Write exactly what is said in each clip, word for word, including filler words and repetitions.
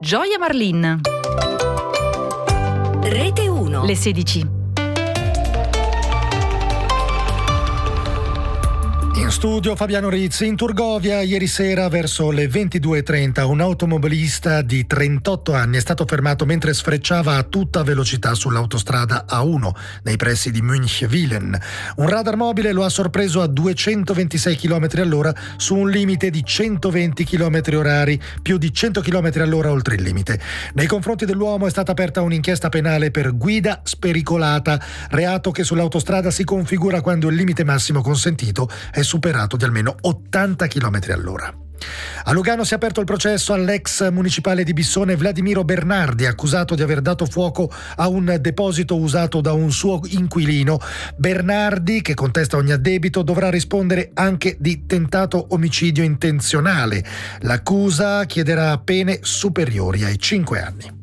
Gioia Marlin. Rete uno. Le sedici. In studio Fabiano Rizzi. In Turgovia ieri sera verso le ventidue e trenta un automobilista di trentotto anni è stato fermato mentre sfrecciava a tutta velocità sull'autostrada A uno nei pressi di München-Wilen. Un radar mobile lo ha sorpreso a duecentoventisei chilometri all'ora su un limite di centoventi chilometri orari, più di cento chilometri all'ora oltre il limite. Nei confronti dell'uomo è stata aperta un'inchiesta penale per guida spericolata, reato che sull'autostrada si configura quando il limite massimo consentito è superato di almeno ottanta chilometri all'ora. A Lugano si è aperto il processo all'ex municipale di Bissone Vladimiro Bernardi, accusato di aver dato fuoco a un deposito usato da un suo inquilino. Bernardi, che contesta ogni addebito, dovrà rispondere anche di tentato omicidio intenzionale. L'accusa chiederà pene superiori ai cinque anni.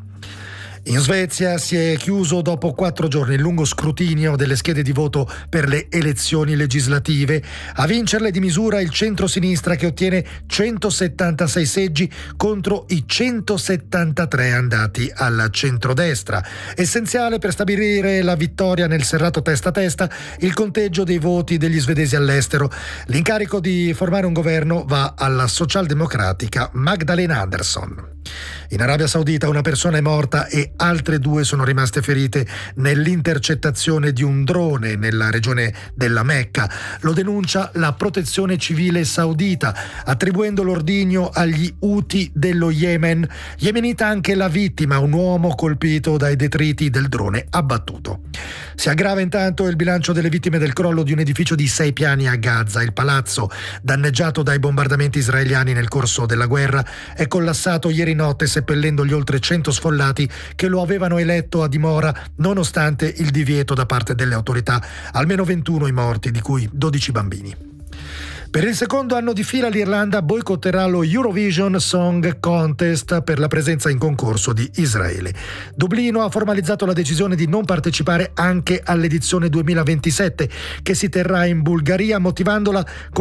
In Svezia si è chiuso dopo quattro giorni il lungo scrutinio delle schede di voto per le elezioni legislative. A vincerle di misura il centro-sinistra, che ottiene centosettantasei seggi contro i centosettantatré andati al centrodestra. Essenziale per stabilire la vittoria nel serrato testa a testa il conteggio dei voti degli svedesi all'estero. L'incarico di formare un governo va alla socialdemocratica Magdalena Andersson. In Arabia Saudita una persona è morta e altre due sono rimaste ferite nell'intercettazione di un drone nella regione della Mecca. Lo denuncia la protezione civile saudita, attribuendo l'ordigno agli Houthi dello Yemen. Yemenita anche la vittima, un uomo colpito dai detriti del drone abbattuto. Si aggrava intanto il bilancio delle vittime del crollo di un edificio di sei piani a Gaza. Il palazzo, danneggiato dai bombardamenti israeliani nel corso della guerra, è collassato ieri notte, seppellendo gli oltre cento sfollati che lo avevano eletto a dimora nonostante il divieto da parte delle autorità. Almeno ventuno i morti, di cui dodici bambini. Per il secondo anno di fila l'Irlanda boicotterà lo Eurovision Song Contest per la presenza in concorso di Israele. Dublino ha formalizzato la decisione di non partecipare anche all'edizione duemilaventisette, che si terrà in Bulgaria, motivandola con